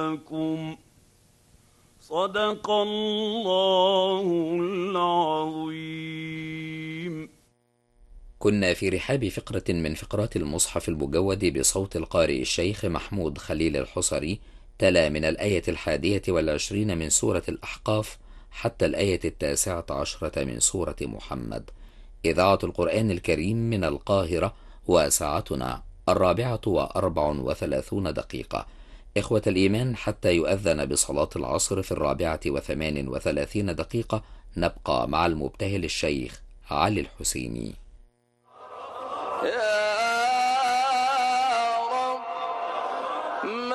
لكم صدق الله العظيم. كنا في رحاب فقرة من فقرات المصحف المجود بصوت القارئ الشيخ محمود خليل الحصري، تلا من الآية 21 من سورة الأحقاف حتى الآية 19 من سورة محمد. إذاعة القرآن الكريم من القاهرة، وساعتنا 4:34. إخوة الإيمان، حتى يؤذن بصلاة العصر في 4:38 نبقى مع المبتهل الشيخ علي الحسيني.